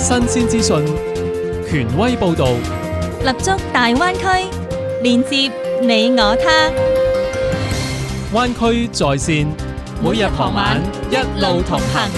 新鮮資訊，權威報導， 立足大灣區，連接你我他。 灣區在線，每日傍晚一路同行。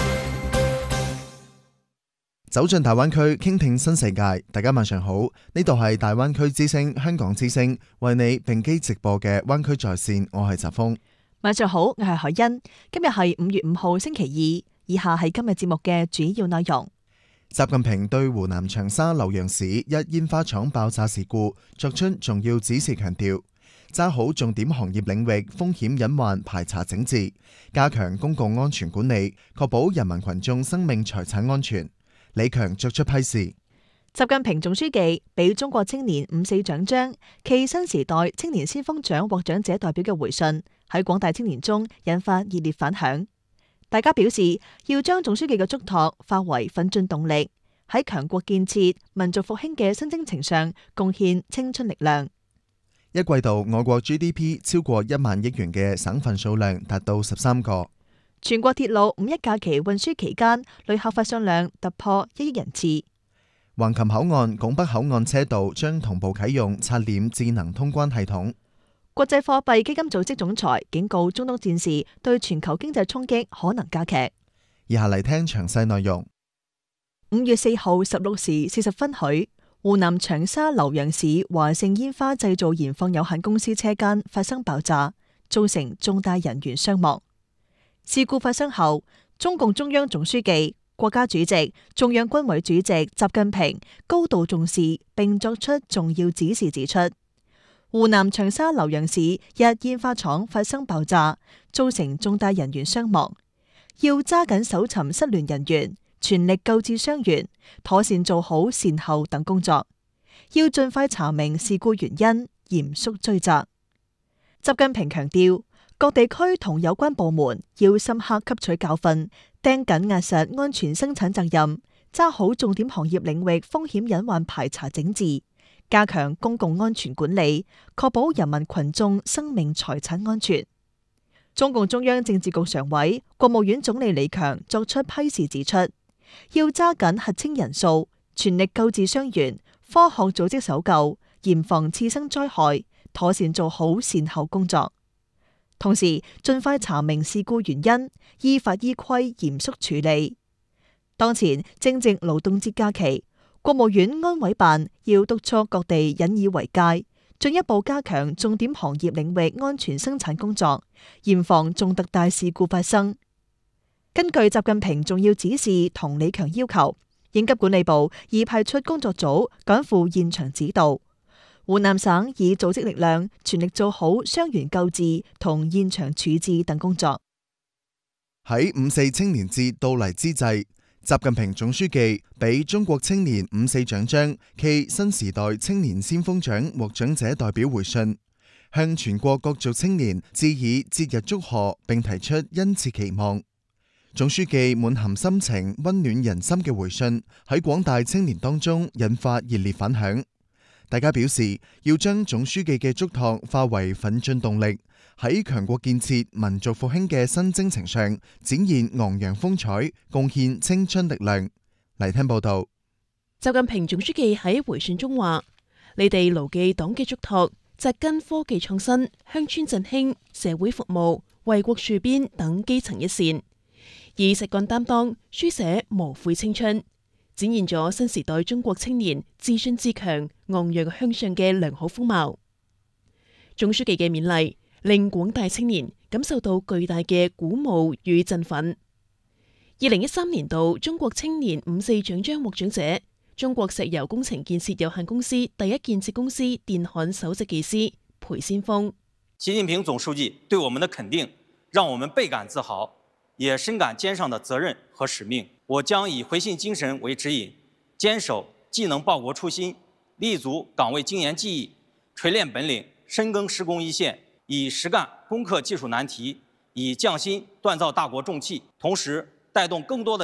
走進大灣區，傾聽新世界。大家晚上好，呢度係大灣區之聲香港之聲為你並機直播嘅灣區在線，我係澤峰。 晚上好，我係海欣。今日係5月5號星期二，以下係今日節目嘅主要內容。 習近平對湖南長沙瀏陽市一煙花廠爆炸事故作出重要指示，強調抓好重點行業領域風險隱患排查整治，加強公共安全管理，確保人民群眾生命財產安全。李強作出批示。 習近平總書記俾中國青年5.4獎章暨新時代青年先鋒獎獲獎者代表嘅回信喺廣大青年中引發熱烈反響。大家表示要將總書記嘅囑託化為奮進動力，喺強國建設、民族復興嘅新征程上貢獻青春力量。 一季度我國 GDP 超過1萬億元嘅省份數量達到13個。 全國鐵路五一假期運輸期間旅客發送量突破1億人次。 橫琴口岸、拱北口岸車道將同步啟用刷臉智能通關系統。 國際貨幣基金組織總裁警告中東戰事對全球經濟衝擊可能加劇。 以下嚟聽詳細內容。 5月4號16時40分許，湖南長沙瀏陽市華盛煙花製造研放有限公司車間發生爆炸，造成重大人員傷亡。事故發生後，中共中央總書記、國家主席、中央軍委主席習近平高度重視並作出重要指示，指出湖南長沙瀏陽市一煙花廠發生爆炸，造成重大人員傷亡，要抓緊搜尋失聯人員，全力救治傷員，妥善做好善後等工作，要盡快查明事故原因，嚴肅追責。習近平強調，各地區同有關部門要深刻吸取教訓，盯緊壓實安全生產責任，抓好重點行業領域風險隱患排查整治，加強公共安全管理，確保人民群眾生命財產安全。中共中央政治局常委、國務院總理李強作出批示，指出要抓緊核清人數，全力救治傷員，科學組織搜救，嚴防次生災害，妥善做好善後工作。同時，盡快查明事故原因，依法依規嚴肅處理。當前正值勞動節假期，國務院安委辦要督促各地引以為戒，進一步加強重點行業領域安全生產工作，嚴防重特大事故發生。根據習近平重要指示同李強要求，應急管理部已派出工作組趕赴現場指導。湖南省以組織力量全力做好傷員救治同現場處置等工作。 喺5.4青年節到嚟之際，習近平總書記俾中國青年5.4獎章暨新時代青年先鋒獎獲獎者代表回信，向全國各族青年致以節日祝賀，並提出殷切期望。總書記滿含深情、溫暖人心嘅回信喺廣大青年當中引發熱烈反響。大家表示要將總書記嘅囑託化為奮進動力，喺強國建設、民族復興嘅新征程上展現昂揚風采，貢獻青春力量。嚟聽報道。 習近平總書記喺回信中話：你哋牢記黨嘅囑託，扎根科技創新、鄉村振興、社會服務、為國戍邊等基層一線，以實幹擔當書寫無悔青春，展現咗新時代中國青年自信自強、昂揚向上嘅良好風貌。總書記嘅勉勵令廣大青年感受到巨大嘅鼓舞與振奮。2013年度中國青年5.4獎章獲獎者，中國石油工程建設有限公司第一建設公司電焊首席技師裴先鋒。 習近平總書記對我們的肯定，讓我們倍感自豪，也深感肩上的責任和使命。我將以回信精神為指引，堅守技能報國初心，立足崗位經驗技藝，錘煉本領，深耕施工一線，以實幹攻克技術難題，以匠心鍛造大國重器，同時帶動更多的